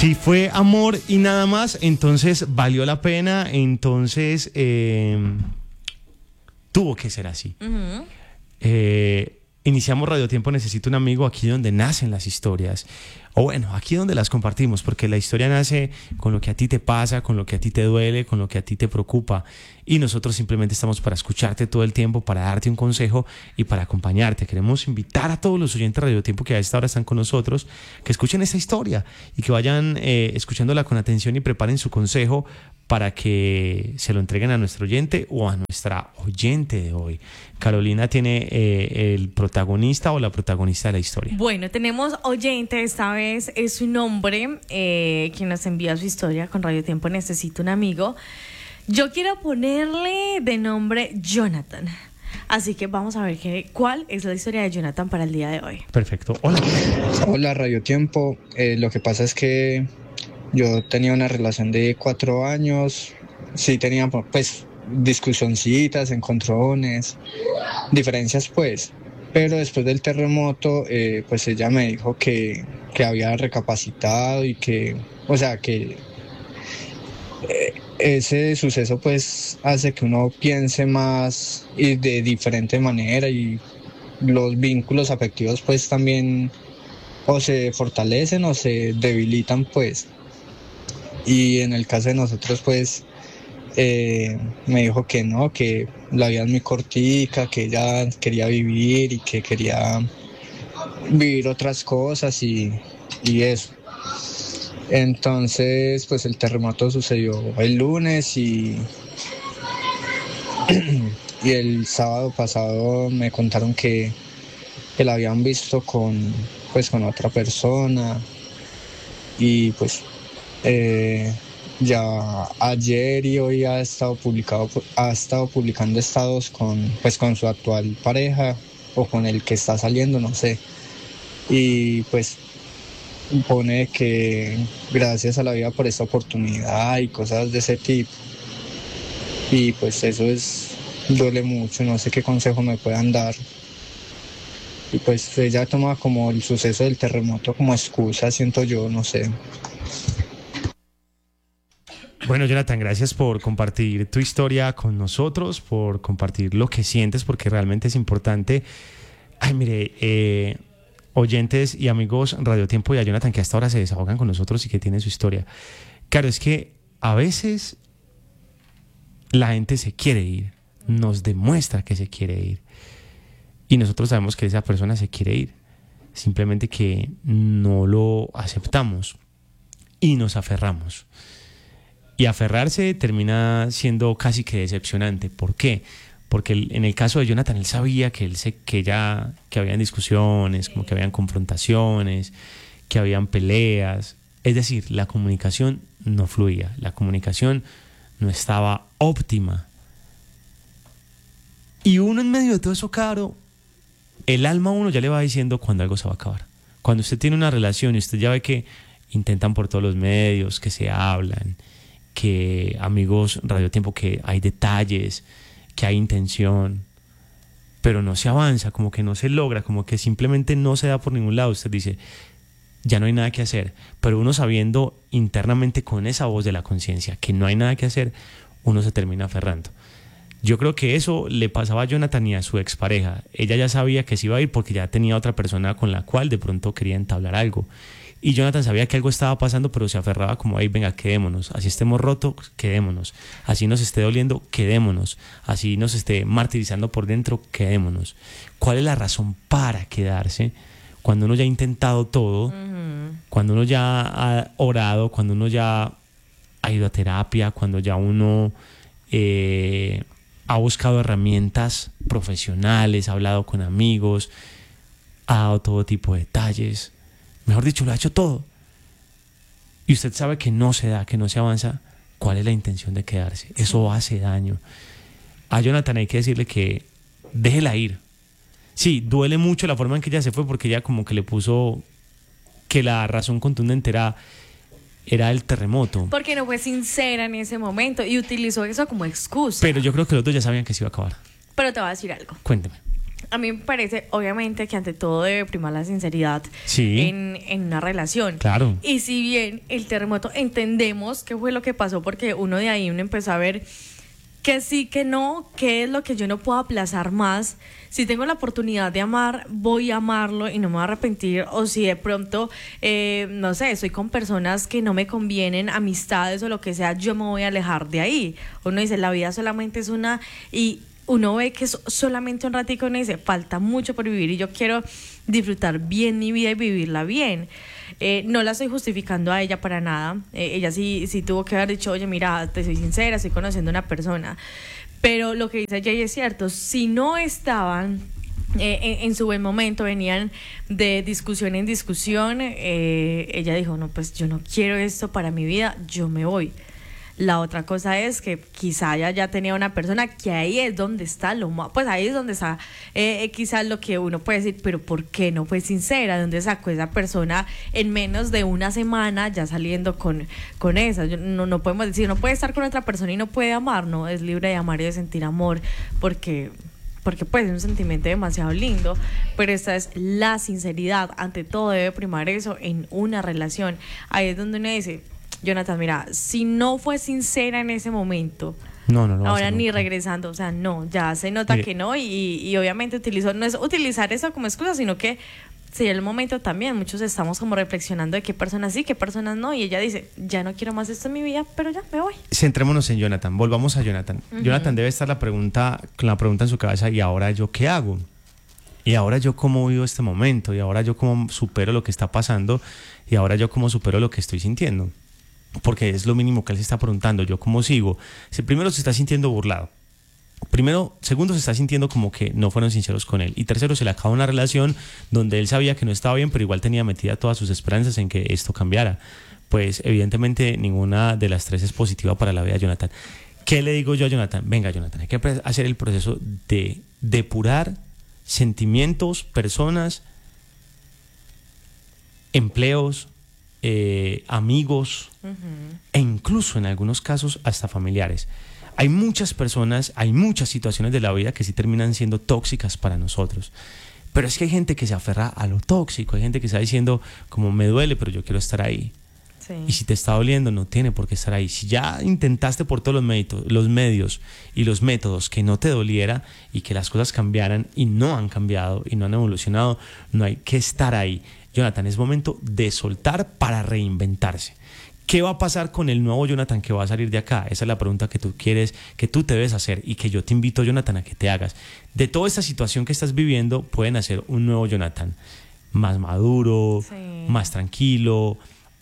Si fue amor y nada más, entonces valió la pena, entonces tuvo que ser así. Uh-huh. Iniciamos Radio Tiempo Necesito un Amigo, aquí donde nacen las historias. O bueno, aquí donde las compartimos, porque la historia nace con lo que a ti te pasa, con lo que a ti te duele, con lo que a ti te preocupa. Y nosotros simplemente estamos para escucharte todo el tiempo, para darte un consejo y para acompañarte. Queremos invitar a todos los oyentes de Radio Tiempo que a esta hora están con nosotros, que escuchen esta historia y que vayan escuchándola con atención y preparen su consejo para que se lo entreguen a nuestro oyente o a nuestra oyente de hoy. Carolina tiene el protagonista o la protagonista de la historia. Bueno, tenemos oyente, esta vez es un hombre quien nos envía su historia con Radio Tiempo Necesito un Amigo. Yo quiero ponerle de nombre Jonathan. Así que vamos a ver cuál es la historia de Jonathan para el día de hoy. Perfecto. Hola. Hola, Radio Tiempo. Lo que pasa es que yo tenía una relación de 4 años. Sí, tenía pues discusioncitas, encontrones, diferencias pues. Pero después del terremoto, pues ella me dijo que había recapacitado y que, o sea, que ese suceso pues hace que uno piense más y de diferente manera, y los vínculos afectivos pues también o se fortalecen o se debilitan pues. Y en el caso de nosotros pues me dijo que no, que la vida es muy cortica, que ella quería vivir y que quería vivir otras cosas y eso. Entonces pues el terremoto sucedió el lunes y el sábado pasado me contaron que la habían visto con otra persona, y pues ya ayer y hoy ha estado publicando estados con su actual pareja o con el que está saliendo, no sé. Y pues pone que gracias a la vida por esta oportunidad y cosas de ese tipo. Y pues eso duele mucho, no sé qué consejo me puedan dar. Y pues ella toma como el suceso del terremoto como excusa, siento yo, no sé. Bueno, Jonathan, gracias por compartir tu historia con nosotros, por compartir lo que sientes, porque realmente es importante. Ay, mire, oyentes y amigos Radio Tiempo y a Jonathan, que hasta ahora se desahogan con nosotros y que tienen su historia. Claro, es que a veces la gente se quiere ir, nos demuestra que se quiere ir. Y nosotros sabemos que esa persona se quiere ir, simplemente que no lo aceptamos y nos aferramos. Y aferrarse termina siendo casi que decepcionante. ¿Por qué? Porque en el caso de Jonathan, él sabía que habían discusiones, como que habían confrontaciones, que habían peleas. Es decir, la comunicación no fluía, la comunicación no estaba óptima. Y uno en medio de todo eso, claro, el alma a uno ya le va diciendo cuando algo se va a acabar. Cuando usted tiene una relación y usted ya ve que intentan por todos los medios, que se hablan, que amigos Radio Tiempo, que hay detalles, que hay intención, pero no se avanza, como que no se logra, como que simplemente no se da por ningún lado. Usted dice, ya no hay nada que hacer, pero uno sabiendo internamente con esa voz de la conciencia que no hay nada que hacer, uno se termina aferrando. Yo creo que eso le pasaba a Jonathan y a su expareja. Ella ya sabía que se iba a ir porque ya tenía otra persona con la cual de pronto quería entablar algo. Y Jonathan sabía que algo estaba pasando, pero se aferraba como, ahí, venga, quedémonos. Así estemos rotos, quedémonos. Así nos esté doliendo, quedémonos. Así nos esté martirizando por dentro, quedémonos. ¿Cuál es la razón para quedarse? Cuando uno ya ha intentado todo, cuando uno ya ha orado, cuando uno ya ha ido a terapia, cuando ya uno ha buscado herramientas profesionales, ha hablado con amigos, ha dado todo tipo de detalles. Mejor dicho, lo ha hecho todo. Y usted sabe que no se da, que no se avanza. ¿Cuál es la intención de quedarse? Eso hace daño. A Jonathan hay que decirle que déjela ir. Sí, duele mucho la forma en que ella se fue, porque ella como que le puso que la razón contundente era el terremoto. Porque no fue sincera en ese momento y utilizó eso como excusa. Pero yo creo que los dos ya sabían que se iba a acabar. Pero te voy a decir algo. Cuénteme. A mí me parece, obviamente, que ante todo debe primar la sinceridad Sí. en una relación. Claro. Y si bien el terremoto entendemos qué fue lo que pasó, porque uno de ahí uno empezó a ver que sí, que no, qué es lo que yo no puedo aplazar más. Si tengo la oportunidad de amar, voy a amarlo y no me voy a arrepentir. O si de pronto, no sé, estoy con personas que no me convienen, amistades o lo que sea, yo me voy a alejar de ahí. Uno dice, la vida solamente es una, y uno ve que es solamente un ratico, uno dice, falta mucho por vivir y yo quiero disfrutar bien mi vida y vivirla bien. No la estoy justificando a ella para nada. Ella sí tuvo que haber dicho, oye, mira, te soy sincera, estoy conociendo a una persona. Pero lo que dice Jay es cierto, si no estaban en su buen momento, venían de discusión en discusión, ella dijo, no, pues yo no quiero esto para mi vida, yo me voy. La otra cosa es que quizá ella ya tenía una persona, que ahí es donde está pues ahí es donde está quizás lo que uno puede decir, pero ¿por qué no fue sincera? ¿De dónde sacó esa persona en menos de una semana ya saliendo con esa? No podemos decir, no puede estar con otra persona y no puede amar, no, es libre de amar y de sentir amor, porque pues es un sentimiento demasiado lindo, pero esta es la sinceridad, ante todo debe primar eso en una relación. Ahí es donde uno dice, Jonathan, mira, si no fue sincera en ese momento, No ahora ni regresando, o sea, no, ya se nota Mire, que no, y obviamente no es utilizar eso como excusa, sino que sí, el momento también, muchos estamos como reflexionando de qué personas sí, qué personas no, y ella dice, ya no quiero más esto en mi vida, pero ya me voy. Centrémonos en Jonathan, volvamos a Jonathan. Jonathan debe estar con la pregunta en su cabeza, ¿y ahora yo qué hago? ¿Y ahora yo cómo vivo este momento? ¿Y ahora yo cómo supero lo que está pasando? ¿Y ahora yo cómo supero lo que estoy sintiendo? Porque es lo mínimo que él se está preguntando, ¿yo cómo sigo? Primero se está sintiendo burlado. Segundo se está sintiendo como que no fueron sinceros con él. Y tercero, se le acaba una relación donde él sabía que no estaba bien, pero igual tenía metida todas sus esperanzas en que esto cambiara. Pues evidentemente ninguna de las tres es positiva para la vida de Jonathan. ¿Qué le digo yo a Jonathan? Venga, Jonathan, hay que hacer el proceso de depurar sentimientos, personas, empleos, amigos e incluso en algunos casos hasta familiares. Hay muchas personas, hay muchas situaciones de la vida que sí terminan siendo tóxicas para nosotros, pero es que hay gente que se aferra a lo tóxico, hay gente que está diciendo como me duele pero yo quiero estar ahí. Sí. Y si te está doliendo no tiene por qué estar ahí. Si ya intentaste por todos los medios y los métodos que no te doliera y que las cosas cambiaran y no han cambiado y no han evolucionado, no hay que estar ahí. Jonathan, es momento de soltar para reinventarse. ¿Qué va a pasar con el nuevo Jonathan que va a salir de acá? Esa es la pregunta que tú quieres, que tú te debes hacer y que yo te invito, Jonathan, a que te hagas. De toda esta situación que estás viviendo, pueden hacer un nuevo Jonathan, más maduro, Sí. más tranquilo,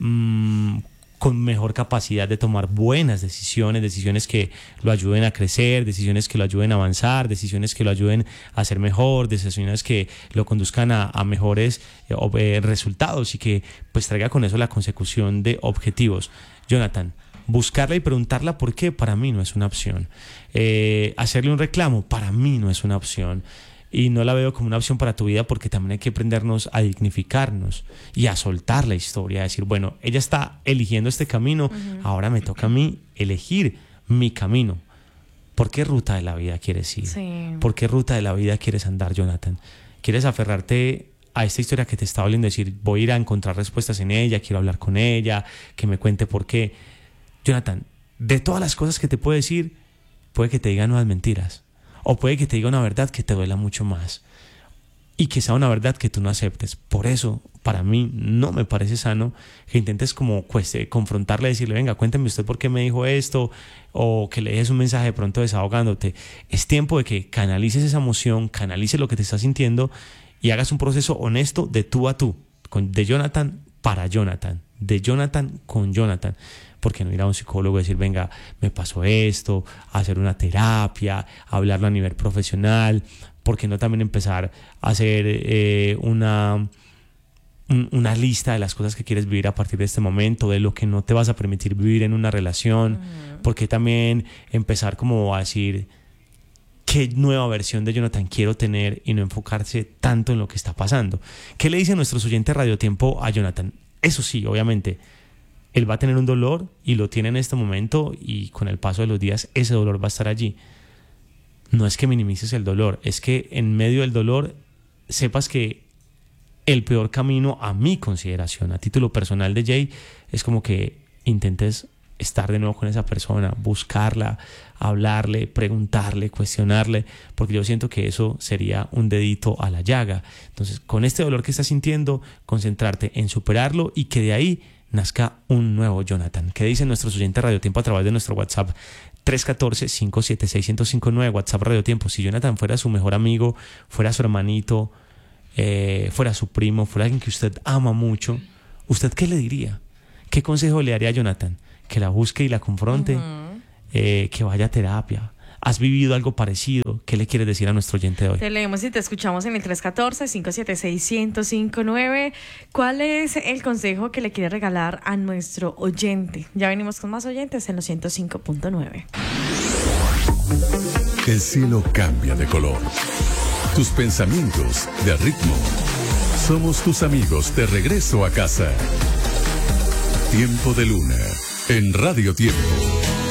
con mejor capacidad de tomar buenas decisiones que lo ayuden a crecer, decisiones que lo ayuden a avanzar, decisiones que lo ayuden a ser mejor, decisiones que lo conduzcan a mejores resultados y que pues traiga con eso la consecución de objetivos. Jonathan, buscarla y preguntarla por qué para mí no es una opción. Hacerle un reclamo para mí no es una opción. Y no la veo como una opción para tu vida porque también hay que aprendernos a dignificarnos y a soltar la historia, a decir, bueno, ella está eligiendo este camino, ahora me toca a mí elegir mi camino. ¿Por qué ruta de la vida quieres ir? Sí. ¿Por qué ruta de la vida quieres andar, Jonathan? ¿Quieres aferrarte a esta historia que te está doliendo? Decir, voy a ir a encontrar respuestas en ella, quiero hablar con ella, que me cuente por qué. Jonathan, de todas las cosas que te puede decir, puede que te diga nuevas mentiras. O puede que te diga una verdad que te duela mucho más y que sea una verdad que tú no aceptes. Por eso, para mí, no me parece sano que intentes como confrontarle, decirle, venga, cuénteme usted por qué me dijo esto, o que le dejes un mensaje de pronto desahogándote. Es tiempo de que canalices esa emoción, canalices lo que te estás sintiendo y hagas un proceso honesto de tú a tú, de Jonathan para Jonathan, de Jonathan con Jonathan. ¿Por qué no ir a un psicólogo y decir, venga, me pasó esto, hacer una terapia, hablarlo a nivel profesional? ¿Por qué no también empezar a hacer una lista de las cosas que quieres vivir a partir de este momento, de lo que no te vas a permitir vivir en una relación? ¿Por qué también empezar como a decir qué nueva versión de Jonathan quiero tener y no enfocarse tanto en lo que está pasando? ¿Qué le dicen nuestros oyentes Radio Tiempo a Jonathan? Eso sí, obviamente, él va a tener un dolor y lo tiene en este momento y con el paso de los días ese dolor va a estar allí. no es que minimices el dolor, es que en medio del dolor sepas que el peor camino, a mi consideración, a título personal de Jay, es como que intentes estar de nuevo con esa persona, buscarla, hablarle, preguntarle, cuestionarle, porque yo siento que eso sería un dedito a la llaga. Entonces, con este dolor que estás sintiendo, concentrarte en superarlo y que de ahí nazca un nuevo Jonathan. ¿Qué dicen nuestros oyentes de Radio Tiempo a través de nuestro WhatsApp? 314-576-1059, WhatsApp Radio Tiempo. Si Jonathan fuera su mejor amigo, fuera su hermanito, fuera su primo, fuera alguien que usted ama mucho, ¿usted qué le diría? ¿Qué consejo le daría a Jonathan? Que la busque y la confronte, que vaya a terapia. ¿Has vivido algo parecido? ¿Qué le quieres decir a nuestro oyente de hoy? Te leemos y te escuchamos en el 314-576-1059. ¿Cuál es el consejo que le quiere regalar a nuestro oyente? Ya venimos con más oyentes en los 105.9. El cielo cambia de color. Tus pensamientos de ritmo. Somos tus amigos de regreso a casa. Tiempo de Luna en Radio Tiempo.